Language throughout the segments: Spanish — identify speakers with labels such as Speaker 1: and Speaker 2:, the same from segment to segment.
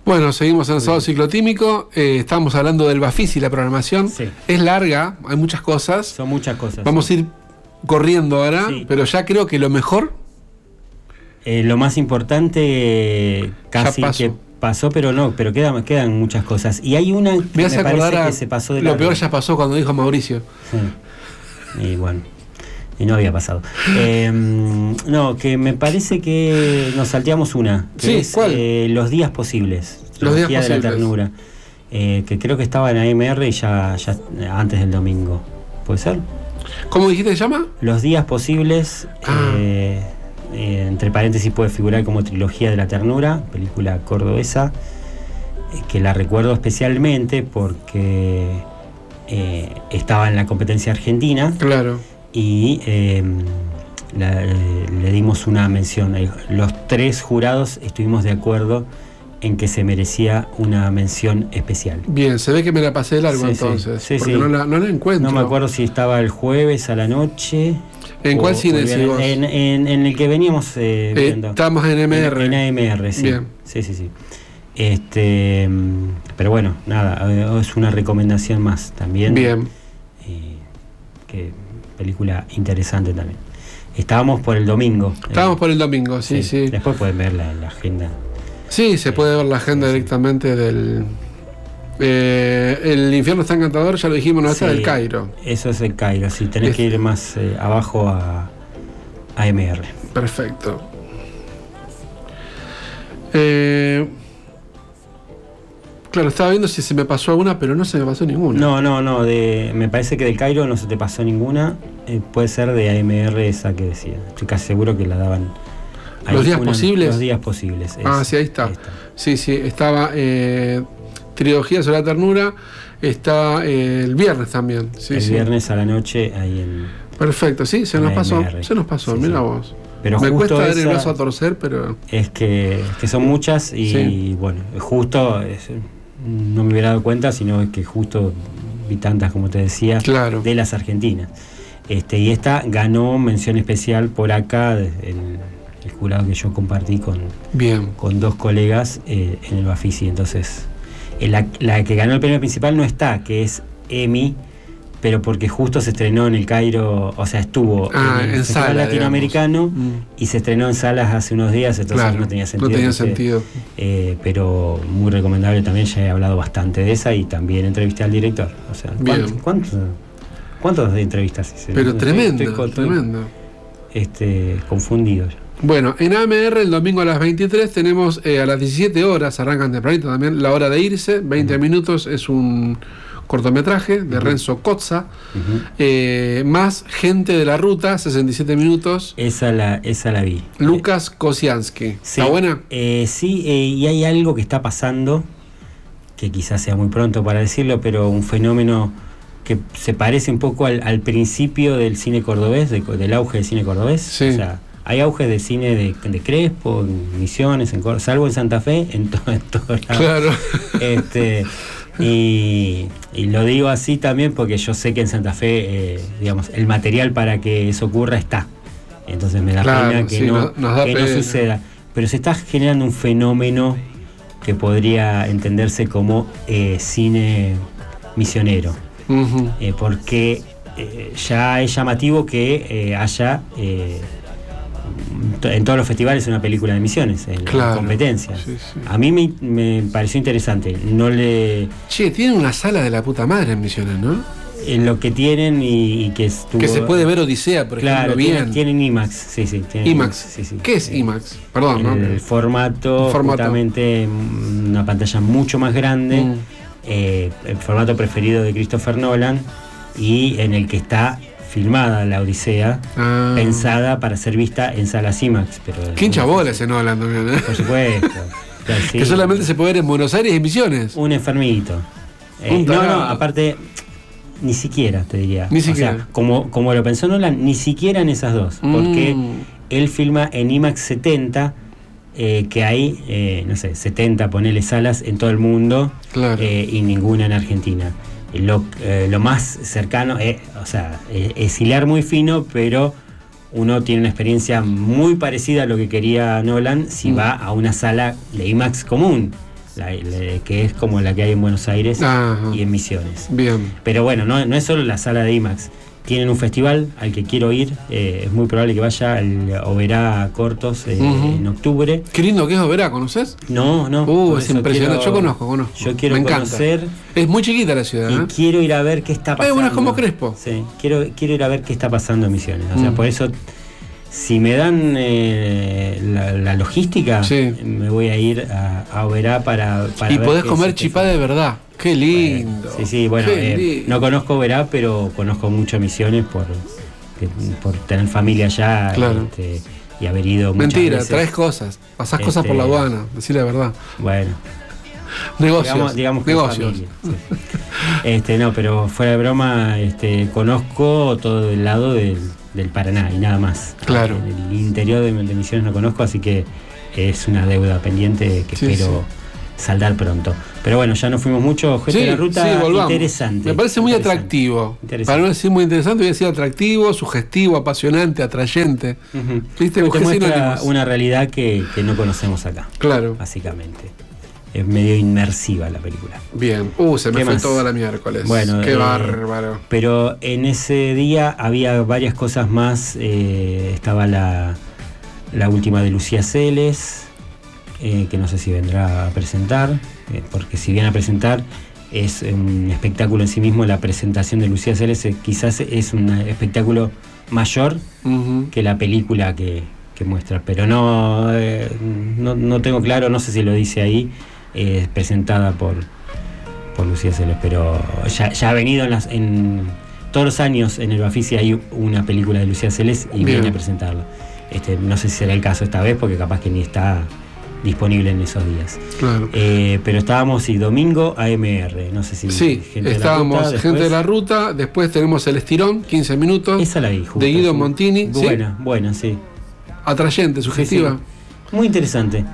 Speaker 1: Bueno, seguimos en el sábado ciclotímico. Estamos hablando del Bafisi, la programación.
Speaker 2: Sí.
Speaker 1: Es larga, hay muchas cosas.
Speaker 2: Son muchas cosas.
Speaker 1: Vamos a ir corriendo ahora,
Speaker 2: Sí.
Speaker 1: pero ya creo que lo mejor
Speaker 2: lo más importante casi que pasó, pero quedan muchas cosas. Y hay una que
Speaker 1: me hace acordar
Speaker 2: parece que se pasó de
Speaker 1: lo
Speaker 2: largo.
Speaker 1: peor ya pasó cuando dijo Mauricio.
Speaker 2: Sí. Y bueno, y no había pasado. No, que me parece que nos salteamos una. Que
Speaker 1: Sí,
Speaker 2: es,
Speaker 1: ¿cuál?
Speaker 2: Los días posibles.
Speaker 1: Los días
Speaker 2: de la
Speaker 1: posibles.
Speaker 2: ternura. Que creo que estaba en AMR ya antes del domingo. ¿Puede ser?
Speaker 1: ¿Cómo dijiste que se llama?
Speaker 2: Los días posibles. Entre paréntesis puede figurar como Trilogía de la Ternura, película cordobesa, que la recuerdo especialmente porque estaba en la competencia argentina.
Speaker 1: Claro.
Speaker 2: Y le dimos una mención. Los 3 jurados estuvimos de acuerdo en que se merecía una mención especial.
Speaker 1: Bien, se ve que me la pasé de largo entonces.
Speaker 2: Sí,
Speaker 1: porque
Speaker 2: sí.
Speaker 1: no la encuentro.
Speaker 2: No me acuerdo si estaba el jueves a la noche.
Speaker 1: ¿En cuál cine decís vos?
Speaker 2: En el que veníamos viendo.
Speaker 1: Estamos en AMR.
Speaker 2: En AMR, sí.
Speaker 1: Bien.
Speaker 2: Sí. Pero bueno, nada, es una recomendación más también.
Speaker 1: Bien.
Speaker 2: Que película interesante también. Estábamos por el domingo.
Speaker 1: Estábamos por el domingo, sí.
Speaker 2: Después pueden ver la agenda.
Speaker 1: Sí, se puede ver la agenda directamente del... el infierno está encantador, ya lo dijimos, no, está del Cairo.
Speaker 2: Eso es el Cairo, sí, tenés que ir más abajo a AMR.
Speaker 1: Perfecto. Claro, estaba viendo si se me pasó alguna, pero no se me pasó ninguna.
Speaker 2: No, me parece que del Cairo no se te pasó ninguna. Puede ser de AMR esa que decía. Estoy casi seguro que la daban.
Speaker 1: ¿Los días posibles?
Speaker 2: Los días posibles.
Speaker 1: Sí, ahí está. Sí, estaba Trilogía sobre la Ternura. Está el viernes también. Sí,
Speaker 2: el viernes a la noche ahí en...
Speaker 1: Perfecto, sí, se nos pasó.
Speaker 2: AMR.
Speaker 1: Se nos pasó, mira vos.
Speaker 2: Pero
Speaker 1: me
Speaker 2: justo
Speaker 1: cuesta dar el brazo a torcer, pero...
Speaker 2: Es que son muchas y bueno, justo... no me hubiera dado cuenta, sino es que justo vi tantas, como te decía,
Speaker 1: claro,
Speaker 2: de las argentinas. Y esta ganó mención especial por acá, en el jurado que yo compartí con 2 colegas en el Bafisi. Entonces, la que ganó el premio principal no está, que es Emi, pero porque justo se estrenó en el Cairo, o sea, estuvo en el Festival Latinoamericano y se estrenó en salas hace unos días, entonces no tenía sentido.
Speaker 1: No tenía sentido.
Speaker 2: Pero muy recomendable también, ya he hablado bastante de esa y también entrevisté al director. O sea, ¿cuántas entrevistas hice?
Speaker 1: Pero tremendo.
Speaker 2: Confundido ya.
Speaker 1: Bueno, en AMR el domingo a las 23 tenemos a las 17 horas, arrancan tempranito también, La Hora de Irse, 20 minutos, es un cortometraje de Renzo Cozza, más Gente de la Ruta, 67 minutos.
Speaker 2: Esa la vi.
Speaker 1: Lucas Kosiansky.
Speaker 2: Sí,
Speaker 1: ¿Está buena?
Speaker 2: Y hay algo que está pasando, que quizás sea muy pronto para decirlo, pero un fenómeno que se parece un poco al principio del cine cordobés, del auge del cine cordobés.
Speaker 1: Sí.
Speaker 2: O sea, hay auge de cine de Crespo, en Misiones, salvo en Santa Fe, en todos lados.
Speaker 1: Claro.
Speaker 2: Y lo digo así también porque yo sé que en Santa Fe, digamos, el material para que eso ocurra está. Entonces me da pena que no suceda. Pero se está generando un fenómeno que podría entenderse como cine misionero. Porque ya es llamativo que haya en todos los festivales una película de Misiones en competencia.
Speaker 1: Sí.
Speaker 2: A mí me pareció interesante.
Speaker 1: Tienen una sala de la puta madre en Misiones, ¿no?
Speaker 2: En lo que tienen y que estuvo...
Speaker 1: Que se puede ver Odisea, por ejemplo, bien.
Speaker 2: Tienen IMAX, sí.
Speaker 1: IMAX.
Speaker 2: Sí.
Speaker 1: ¿Qué es IMAX? Perdón, ¿no?
Speaker 2: El formato, justamente una pantalla mucho más grande, el formato preferido de Christopher Nolan y en el que está filmada la Odisea, pensada para ser vista en salas IMAX.
Speaker 1: ¿Qué hincha bola ese Nolan también, eh?
Speaker 2: Por supuesto.
Speaker 1: Que solamente se puede ver en Buenos Aires y Misiones.
Speaker 2: Un enfermito. Aparte, ni siquiera te diría.
Speaker 1: Ni siquiera.
Speaker 2: O sea, como lo pensó Nolan, ni siquiera en esas dos. Porque él filma en IMAX 70, que hay, 70, ponele salas en todo el mundo, y ninguna en Argentina. Lo más cercano es hilar muy fino, pero uno tiene una experiencia muy parecida a lo que quería Nolan si va a una sala de IMAX común. que es como la que hay en Buenos Aires.
Speaker 1: Ajá.
Speaker 2: Y en Misiones.
Speaker 1: Bien.
Speaker 2: Pero bueno, no es solo la sala de IMAX. Tienen un festival al que quiero ir. Es muy probable que vaya al Oberá Cortos en octubre.
Speaker 1: Qué lindo que es Oberá, ¿conoces?
Speaker 2: No.
Speaker 1: Es impresionante. Yo conozco.
Speaker 2: Yo quiero
Speaker 1: conocer. Es muy chiquita la ciudad.
Speaker 2: Y quiero ir a ver qué está pasando.
Speaker 1: Bueno, es como Crespo.
Speaker 2: Sí, quiero ir a ver qué está pasando en Misiones. O sea, por eso, si me dan la logística, me voy a ir a Oberá para
Speaker 1: y ver podés comer chipá de verdad. Qué lindo.
Speaker 2: Bueno, no conozco Oberá, pero conozco mucho Misiones por tener familia allá.
Speaker 1: Claro.
Speaker 2: Y haber ido muchas
Speaker 1: Mentira,
Speaker 2: veces.
Speaker 1: traes cosas, pasás cosas por la aduana, decir la verdad.
Speaker 2: Bueno.
Speaker 1: Negocios.
Speaker 2: Negocios. Sí. No, pero fuera de broma, conozco todo el lado del Paraná y nada más.
Speaker 1: Claro.
Speaker 2: El interior de Misiones no conozco, así que es una deuda pendiente que espero saldar pronto. Pero bueno, ya no fuimos mucho. Gente de la ruta, interesante.
Speaker 1: Me parece muy atractivo. Para no decir muy interesante, voy a decir atractivo, sugestivo, apasionante, atrayente. ¿Viste?
Speaker 2: Te muestra una realidad que no conocemos acá.
Speaker 1: Claro.
Speaker 2: Básicamente. Es medio inmersiva la película.
Speaker 1: Bien. Se me fue toda la miércoles.
Speaker 2: Bueno,
Speaker 1: qué bárbaro.
Speaker 2: Pero en ese día había varias cosas más. Estaba la última de Lucía Celes, que no sé si vendrá a presentar, porque si viene a presentar es un espectáculo en sí mismo. La presentación de Lucía Celes quizás es un espectáculo mayor que la película que muestra, pero no tengo claro, no sé si lo dice ahí. Presentada por Lucía Celes, pero ya ha venido en todos los años en el Bafisi hay una película de Lucía Celes y viene a presentarla. No sé si será el caso esta vez, porque capaz que ni está disponible en esos días.
Speaker 1: Claro.
Speaker 2: Pero estábamos
Speaker 1: domingo
Speaker 2: AMR, no sé si
Speaker 1: estábamos Gente de la Ruta, después tenemos El Estirón, 15 minutos.
Speaker 2: Esa la vi, justo,
Speaker 1: de Guido Montini.
Speaker 2: Buena, sí.
Speaker 1: Atrayente, sugestiva.
Speaker 2: Sí. Muy interesante.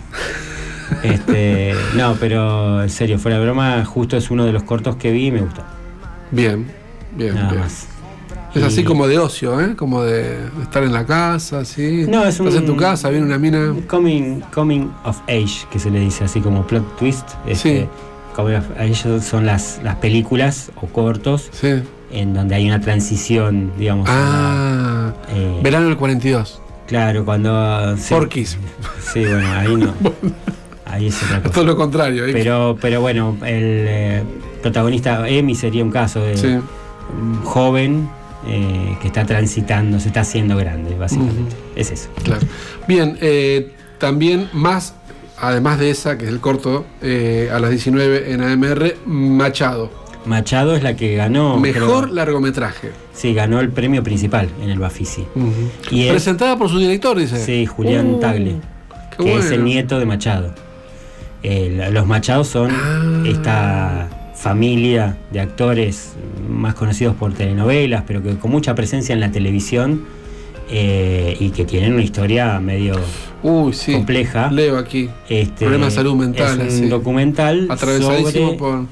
Speaker 2: No, pero en serio, fuera de broma, justo es uno de los cortos que vi y me gustó.
Speaker 1: Bien.
Speaker 2: Nada más.
Speaker 1: Es así como de ocio, como de estar en la casa, ¿sí?
Speaker 2: No, es
Speaker 1: estás en tu casa, viene una mina.
Speaker 2: Coming of age, que se le dice así como plot twist. Coming of age son las películas o cortos en donde hay una transición, digamos.
Speaker 1: Verano del 42.
Speaker 2: Claro, cuando.
Speaker 1: Porquis.
Speaker 2: Sí, bueno, ahí no. Ahí es otra cosa.
Speaker 1: Todo lo contrario.
Speaker 2: Pero bueno, el protagonista, Emi, sería un caso de joven que está transitando, se está haciendo grande, básicamente. Es eso.
Speaker 1: Claro. Bien, también más, además de esa, que es el corto, a las 19 en AMR, Machado.
Speaker 2: Machado es la que ganó.
Speaker 1: Mejor largometraje.
Speaker 2: Sí, ganó el premio principal en el Bafisi.
Speaker 1: Y presentada por su director, dice.
Speaker 2: Sí, Julián Tagle, que es el nieto de Machado. Los Machados son esta familia de actores más conocidos por telenovelas, pero que con mucha presencia en la televisión y que tienen una historia medio compleja.
Speaker 1: Leo aquí. Problemas de salud mental.
Speaker 2: Es un documental
Speaker 1: atravesadísimo
Speaker 2: sobre
Speaker 1: por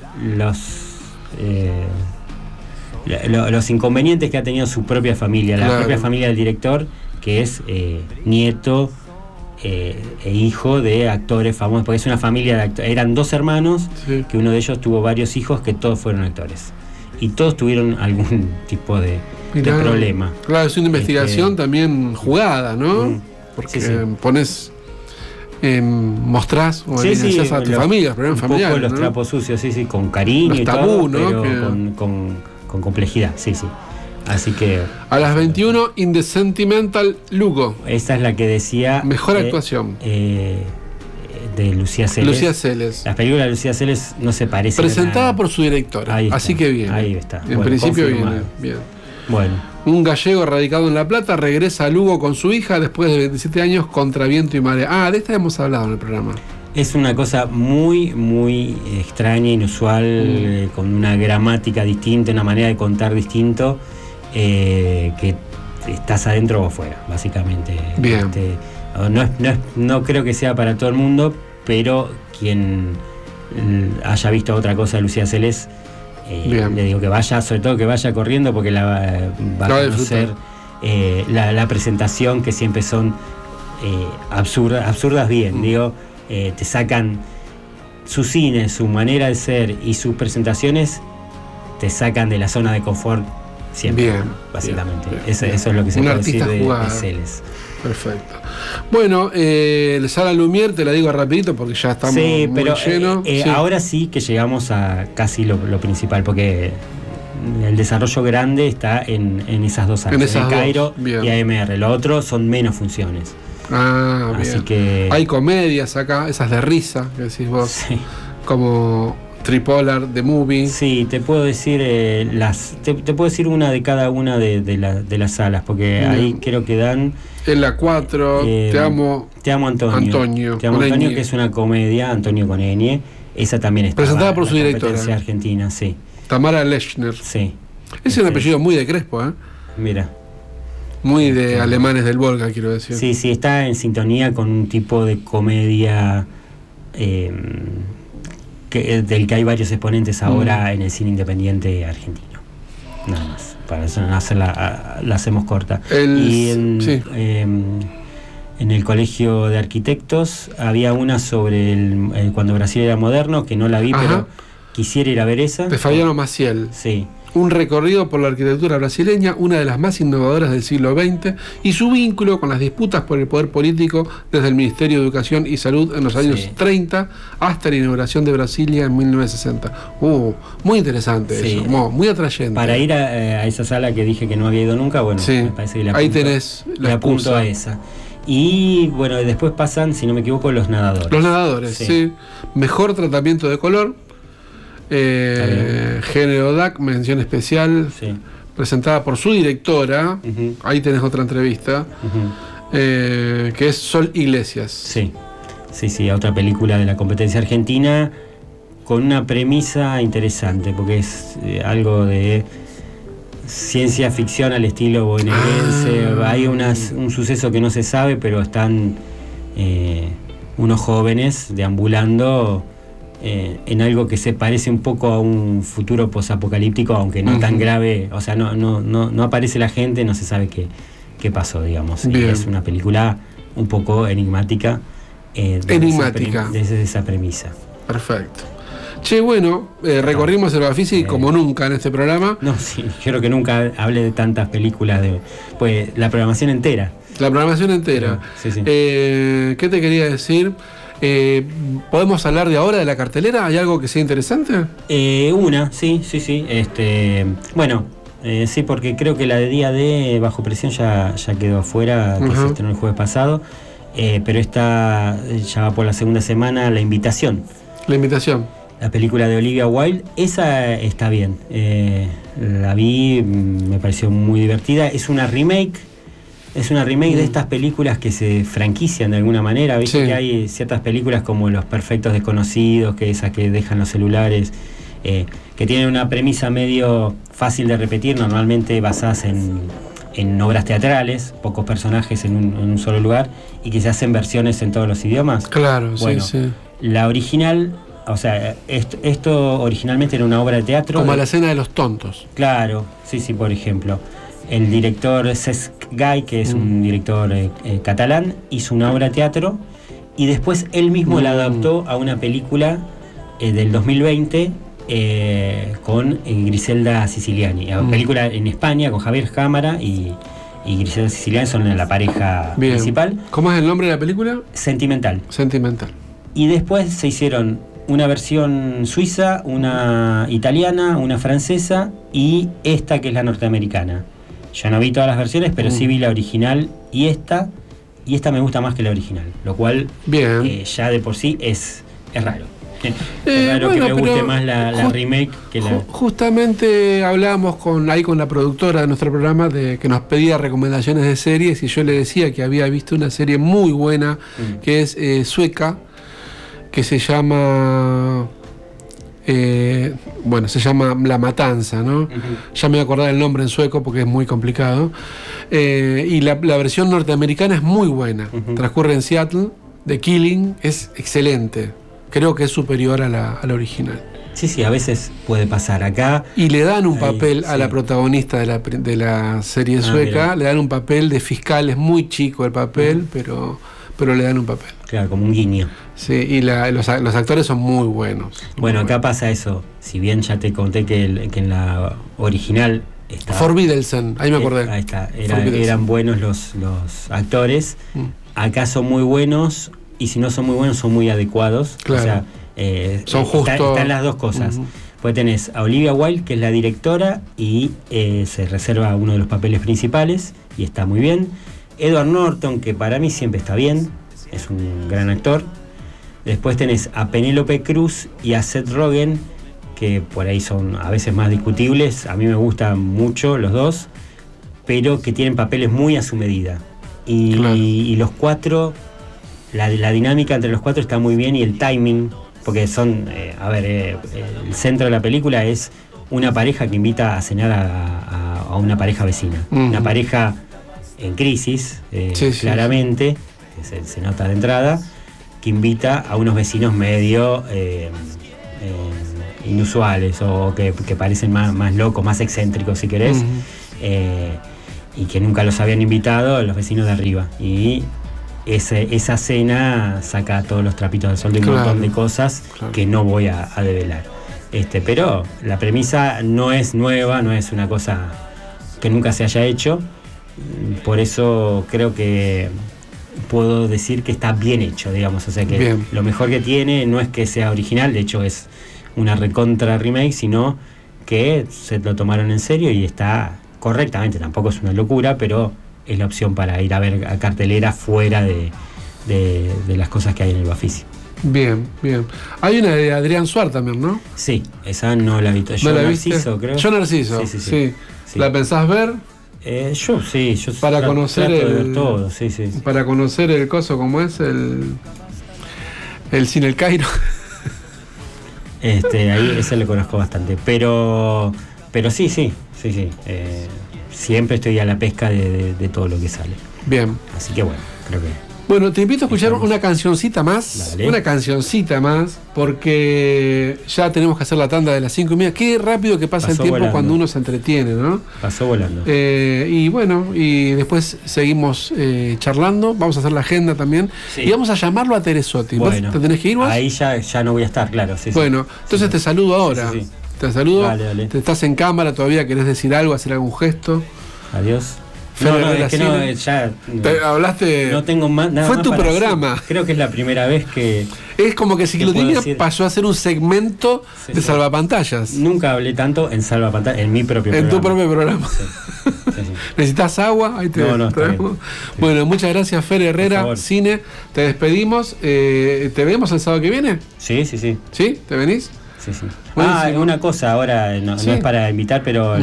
Speaker 2: los inconvenientes que ha tenido su propia familia, la propia familia del director, que es nieto e hijo de actores famosos, porque es una familia de actores. Eran dos hermanos, que uno de ellos tuvo varios hijos que todos fueron actores. Y todos tuvieron algún tipo de problema.
Speaker 1: Claro, es una investigación también jugada, ¿no? Porque pones, mostrás o evidencias a tu familia, problemas familiares.
Speaker 2: Los trapos sucios, con cariño,
Speaker 1: los tabú, y todo,
Speaker 2: pero con complejidad, Así que.
Speaker 1: A las 21, In the Sentimental Lugo.
Speaker 2: Esta es la que decía.
Speaker 1: Mejor actuación.
Speaker 2: De Lucía Celes. Las películas de Lucía Celes no se parecen.
Speaker 1: Presentada por su directora. Así que bien.
Speaker 2: Ahí está.
Speaker 1: En principio bien.
Speaker 2: Bueno.
Speaker 1: Un gallego radicado en La Plata regresa a Lugo con su hija después de 27 años contra viento y marea. De esta hemos hablado en el programa.
Speaker 2: Es una cosa muy, muy extraña, inusual, con una gramática distinta, una manera de contar distinto. Que estás adentro o afuera, básicamente.
Speaker 1: Bien.
Speaker 2: No creo que sea para todo el mundo, pero quien haya visto otra cosa de Lucía Celes, le digo que vaya, sobre todo que vaya corriendo, porque va a conocer la presentación, que siempre son absurdas bien, te sacan su cine, su manera de ser y sus presentaciones te sacan de la zona de confort siempre,
Speaker 1: bien,
Speaker 2: básicamente.
Speaker 1: Bien,
Speaker 2: eso es lo que se puede decir de Celes.
Speaker 1: Perfecto. Bueno, la Sala Lumière te la digo rapidito porque ya estamos muy llenos.
Speaker 2: Ahora sí que llegamos a casi lo principal, porque el desarrollo grande está en esas dos salas, en Cairo y AMR. Lo otro son menos funciones.
Speaker 1: Así
Speaker 2: bien. Que
Speaker 1: hay comedias acá, esas de risa, que decís vos,
Speaker 2: sí.
Speaker 1: Como Tripolar, The Movie.
Speaker 2: Sí, te puedo decir te puedo decir una de cada una de las salas, porque ahí creo que dan
Speaker 1: en la 4, Te amo Antonio.
Speaker 2: Te amo Antonio, que es una comedia, Antonio con Ñ. Esa también está
Speaker 1: presentada por su directora
Speaker 2: argentina, sí.
Speaker 1: Tamara Lechner.
Speaker 2: Sí.
Speaker 1: Es un apellido muy de Crespo,
Speaker 2: Mira.
Speaker 1: Muy de alemanes del Volga, quiero decir.
Speaker 2: Sí, está en sintonía con un tipo de comedia del que hay varios exponentes ahora en el cine independiente argentino. Nada más. Para eso no la hacemos corta. En el Colegio de Arquitectos había una sobre cuando Brasil era moderno, que no la vi, pero quisiera ir a ver esa.
Speaker 1: De Fabiano Maciel.
Speaker 2: Sí.
Speaker 1: Un recorrido por la arquitectura brasileña, una de las más innovadoras del siglo XX, y su vínculo con las disputas por el poder político desde el Ministerio de Educación y Salud en los años 30 hasta la inauguración de Brasilia en 1960. Muy interesante eso, muy atrayente.
Speaker 2: Para ir a esa sala que dije que no había ido nunca, bueno, me parece que
Speaker 1: ahí tenés la
Speaker 2: apunto a esa. Y bueno, después pasan, si no me equivoco, Los Nadadores.
Speaker 1: Los Nadadores, sí. Mejor tratamiento de color. Género DAC, mención especial, presentada por su directora. Ahí tenés otra entrevista, que es Sol Iglesias.
Speaker 2: Sí, otra película de la competencia argentina con una premisa interesante, porque es algo de ciencia ficción al estilo bonaerense. Hay un suceso que no se sabe, pero están unos jóvenes deambulando en algo que se parece un poco a un futuro posapocalíptico, aunque no tan grave. O sea, no aparece la gente, no se sabe qué pasó, digamos. Y es una película un poco enigmática. Desde esa premisa.
Speaker 1: Perfecto. Che, bueno, recorrimos el Bafisi como nunca en este programa.
Speaker 2: No, sí, creo que nunca hablé de tantas películas, pues la programación entera.
Speaker 1: La programación entera.
Speaker 2: Sí.
Speaker 1: ¿Qué te quería decir? ¿Podemos hablar de ahora de la cartelera? ¿Hay algo que sea interesante?
Speaker 2: Sí. Sí, porque creo que la de Día D, Bajo Presión, ya quedó afuera, que se estrenó el jueves pasado. Pero esta ya va por la segunda semana, La Invitación. La película de Olivia Wilde, esa está bien. La vi, me pareció muy divertida. Es una remake de estas películas que se franquician de alguna manera. Viste que hay ciertas películas como Los Perfectos Desconocidos, que esas que dejan los celulares, que tienen una premisa medio fácil de repetir, normalmente basadas en obras teatrales, pocos personajes en un solo lugar, y que se hacen versiones en todos los idiomas.
Speaker 1: Claro,
Speaker 2: bueno,
Speaker 1: sí.
Speaker 2: La original, o sea, esto originalmente era una obra de teatro.
Speaker 1: Como La Cena de los Tontos.
Speaker 2: Claro, sí, por ejemplo. El director Cesc Gay, que es un director catalán, hizo una obra de teatro y después él mismo la adaptó a una película del 2020 con Griselda Siciliani. Película en España con Javier Cámara y Griselda Siciliani son la pareja principal.
Speaker 1: ¿Cómo es el nombre de la película?
Speaker 2: Sentimental. Y después se hicieron una versión suiza, una italiana, una francesa y esta que es la norteamericana. Yo no vi todas las versiones, pero sí vi la original y esta me gusta más que la original, lo cual ya de por sí es raro. Es raro que me guste más la remake que la...
Speaker 1: Justamente hablábamos con la productora de nuestro programa que nos pedía recomendaciones de series y yo le decía que había visto una serie muy buena que es sueca, que se llama... se llama La Matanza, ¿no? Ya me voy a acordar el nombre en sueco porque es muy complicado. Y la versión norteamericana es muy buena. Transcurre en Seattle. The Killing es excelente. Creo que es superior a la original.
Speaker 2: Sí, a veces puede pasar acá.
Speaker 1: Y le dan un papel a la protagonista de la serie sueca. Mira. Le dan un papel de fiscal, es muy chico el papel, pero le dan un papel.
Speaker 2: Claro, como un guiño.
Speaker 1: Sí, y los actores son muy buenos.
Speaker 2: Bueno, acá pasa eso. Si bien ya te conté que en la original estaba...
Speaker 1: Forbidden, ahí me acordé.
Speaker 2: Ahí está, eran buenos los actores. Acá son muy buenos, y si no son muy buenos, son muy adecuados.
Speaker 1: Claro.
Speaker 2: O sea,
Speaker 1: son justos.
Speaker 2: Están las dos cosas. Pues tenés a Olivia Wilde, que es la directora, y se reserva uno de los papeles principales, y está muy bien. Edward Norton, que para mí siempre está bien, es un gran actor. Después tenés a Penélope Cruz y a Seth Rogen, que por ahí son a veces más discutibles. A mí me gustan mucho los dos, pero que tienen papeles muy a su medida. Y los cuatro, la dinámica entre los cuatro está muy bien, y el timing, porque son, el centro de la película es una pareja que invita a cenar a una pareja vecina. Una pareja en crisis, claramente, que se nota de entrada, que invita a unos vecinos medio inusuales, o que parecen más locos, más excéntricos, si querés, y que nunca los habían invitado, los vecinos de arriba. Y esa cena saca todos los trapitos del sol de un montón de cosas que no voy a develar. Pero la premisa no es nueva, no es una cosa que nunca se haya hecho. Por eso creo que puedo decir que está bien hecho, digamos. O sea que bien. Lo mejor que tiene no es que sea original, de hecho es una recontra remake, sino que se lo tomaron en serio y está correctamente. Tampoco es una locura, pero es la opción para ir a ver a cartelera fuera de las cosas que hay en el Bafisi.
Speaker 1: Bien. Hay una de Adrián Suárez también, ¿no?
Speaker 2: Sí, esa no la he visto.
Speaker 1: Yo Narciso, creo. Yo Narciso, sí. ¿La pensás ver?
Speaker 2: Yo sí,
Speaker 1: para conocer
Speaker 2: ver todo, sí.
Speaker 1: Para conocer el coso, como es el Cine El Cairo.
Speaker 2: Ahí ese lo conozco bastante, pero sí. Siempre estoy a la pesca de todo lo que sale.
Speaker 1: Bien.
Speaker 2: Así que bueno, creo que...
Speaker 1: Bueno, te invito a escuchar una cancioncita más.
Speaker 2: Dale.
Speaker 1: Una cancioncita más, porque ya tenemos que hacer la tanda de las 5:30. Qué rápido que pasa el tiempo volando. Cuando uno se entretiene, ¿no?
Speaker 2: Pasó volando.
Speaker 1: Y bueno, y después seguimos charlando. Vamos a hacer la agenda también. Sí. Y vamos a llamarlo a Teresotti.
Speaker 2: Bueno,
Speaker 1: ¿Vos te tenés que ir vos?
Speaker 2: Ahí ya no voy a estar, claro. Sí,
Speaker 1: bueno, entonces te saludo ahora.
Speaker 2: Sí.
Speaker 1: Te saludo.
Speaker 2: Dale.
Speaker 1: Te estás en cámara todavía, querés decir algo, hacer algún gesto.
Speaker 2: Adiós.
Speaker 1: No,
Speaker 2: es que no, ya...
Speaker 1: hablaste...
Speaker 2: No tengo más nada.
Speaker 1: Fue
Speaker 2: más
Speaker 1: tu
Speaker 2: para
Speaker 1: programa.
Speaker 2: Hacer. Creo que es la primera vez que...
Speaker 1: Es como que Ciclotimia pasó a ser un segmento de salvapantallas.
Speaker 2: Nunca hablé tanto en salvapantallas, en mi propio programa.
Speaker 1: En tu propio programa. Sí. ¿Necesitas agua? Ahí te traemos. Bueno, muchas gracias, Fer Herrera, Cine. Te despedimos. ¿Te vemos el sábado que viene?
Speaker 2: Sí.
Speaker 1: ¿Sí? ¿Te venís?
Speaker 2: Sí. Una cosa ahora, no es para invitar, pero...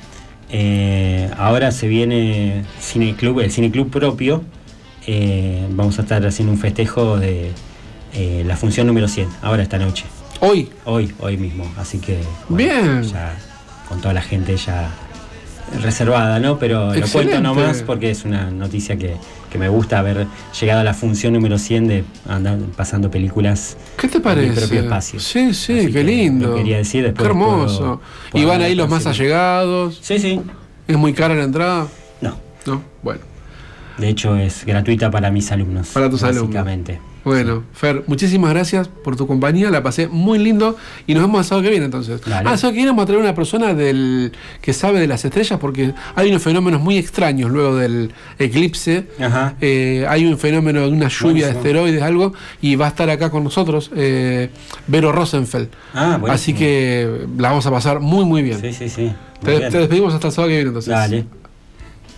Speaker 2: ahora se viene el cineclub propio. Vamos a estar haciendo un festejo de la función número 100, ahora esta noche. Hoy mismo, así que
Speaker 1: bien,
Speaker 2: ya con toda la gente ya reservada, ¿no? Pero excelente. Lo cuento nomás porque es una noticia que me gusta haber llegado a la función número 100 de andar pasando películas.
Speaker 1: ¿Qué te parece?
Speaker 2: En mi propio espacio.
Speaker 1: Sí, qué lindo.
Speaker 2: Lo quería decir después.
Speaker 1: Qué hermoso. ¿Y van ahí los más allegados?
Speaker 2: Sí.
Speaker 1: ¿Es muy cara la entrada?
Speaker 2: No,
Speaker 1: bueno.
Speaker 2: De hecho es gratuita para mis alumnos.
Speaker 1: Para tus
Speaker 2: básicamente.
Speaker 1: Alumnos. Bueno, sí. Fer, muchísimas gracias por tu compañía, la pasé muy lindo y nos vemos el sábado que viene entonces. El sábado que viene vamos a traer una persona que sabe de las estrellas porque hay unos fenómenos muy extraños luego del eclipse.
Speaker 2: Ajá.
Speaker 1: Hay un fenómeno de una lluvia de asteroides, algo, y va a estar acá con nosotros Vero Rosenfeld. Así que la vamos a pasar muy bien.
Speaker 2: Sí.
Speaker 1: Te despedimos hasta el sábado que viene entonces.
Speaker 2: Dale.